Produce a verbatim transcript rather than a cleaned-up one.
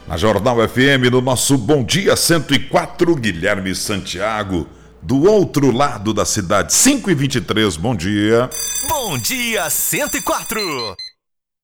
Na Jornal F M, no nosso Bom Dia cento e quatro, Guilherme Santiago, do outro lado da cidade, cinco e vinte e três, bom dia. Bom Dia cento e quatro.